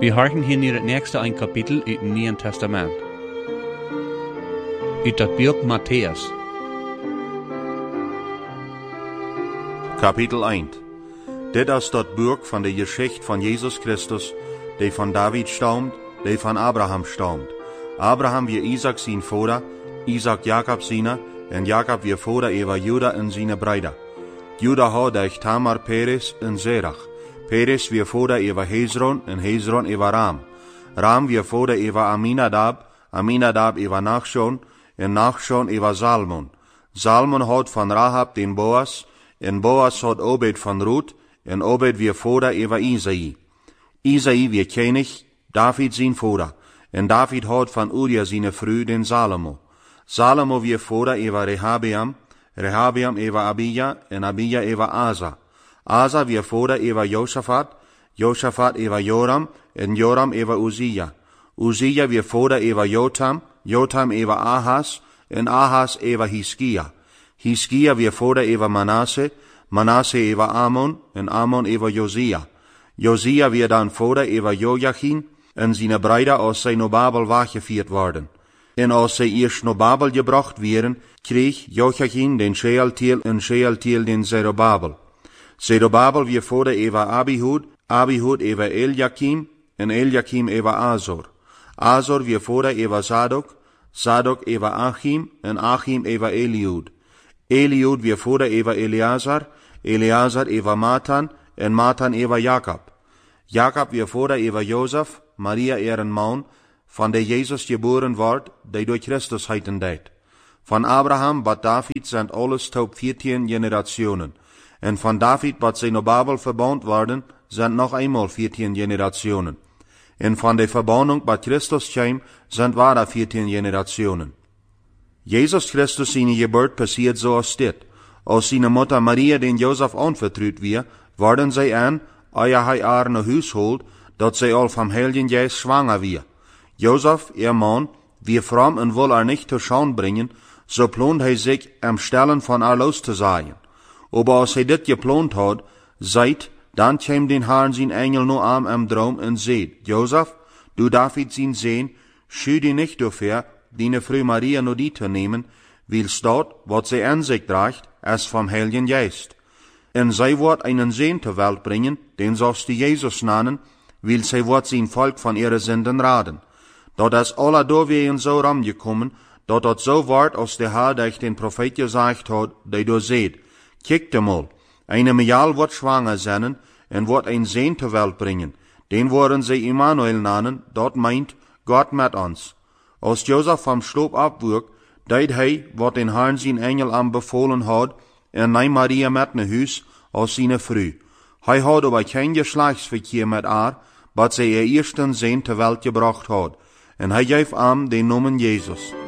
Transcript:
Wir harken hier in het nächste ein Kapitel uit het Nieuwe Testament. Uit dat boek Matthäus. Kapitel 1. Dit is dat boek van de Geschichte van Jesus Christus, die van David stammt, die van Abraham stammt. Abraham wie Isaac zijn vader, Isaac Jacob zijn, en Jacob wie vader over Juda en zijn brüder. Juda had durch Tamar Perez en Zerach. Perez wie vader over Hezron, en Hezron over Ram. Ram wie vader over Aminadab, Aminadab over Nachshon, en Nachshon over Salmon. Salmon had van Rahab den Boas, en Boas had Obed van Ruth, en Obed wie vader over Isaï. Isaï wie König, David zijn vader, en David had van Uria zijn vrouw den Salomo. Salomo wie vader over Rehabeam, Rehabeam over Abija, en Abija over Asa. Asa wie vader over Josaphat, Josaphat over Joram, en Joram over Uzia. Uzia wie vader over Jotam, Jotam over Ahas, en Ahas over Hiskia. Hiskia wie vader over Manasse, Manasse over Amon, en Amon over Josia. Josia wie dan vader over Joachim, en zijn brüder aus Zerubabel weggeführt worden. En als zij eerst naar Babel gebracht werden, kreeg Joachim den Shealtiel en Shealtiel den Zerubabel. Zerubabel wie vader over Abihud, Abihud over Eliakim, en Eliakim over Azor. Azor wie vader over Zadok, Zadok over Achim, en Achim over Eliud. Eliud wie vader over Eleazar, Eleazar over Matan, en Matan over Jacob. Jacob wie vader over Jozef, Maria ihren man, van de Jezus geboren wordt, die door Christus heiten deed. Van Abraham bat David zijn alles tot 14 generationen. En van David bat zijn Babel verbond worden, zijn nog eenmaal 14 generationen. En van de verbonding bat Christus kwam, zijn ware 14 generationen. Jezus Christus zijn geboorte passiert zoals dit. Als zijn moeder Maria den Jozef aanvertrouwd weer, worden zij aan, eer hij haar naar huis holt, dat zij al van Heiligen Geist schwanger weer. Jozef, ihr man, wie fromm en wil haar nicht zur Schau bringen, so plant hij zich am Stellen von haar los te zaaien. Aber als hij dit geplant had, seid, dan kwam den Herrn zijn engel nu am droom en zeid, Jozef, du David zijn zoon, schü die nicht dafür, die Frau Maria nur die te nemen, wils dort, wat zij aan zich draagt, es vom Heiligen Geist. En zij wordt einen Zoon ter Welt bringen, den sollst du Jesus nennen, wils zij wordt zijn Volk van ihre Sünden raden. Dat is alle doorwegen zo ramgekommen, dat het zo wordt als de Herr durch den Prophet gezegd had, die door zeid, kijk mal, eine Mejal wordt schwanger zijn, en wordt een Zoon ter Welt bringen. Den worden zij Immanuel nennen, dat meint, Gott met ons. Als Jozef vom Stoop afwoek, deed hij, wat den Herrn zijn engel am befohlen had, en neem Maria met naar huis, als zijn vrouw. Hij had aber geen geslachtsverkeer met haar, wat zij eersten Zoon ter Welt gebracht had. En hij geeft aan den Namen Jesus.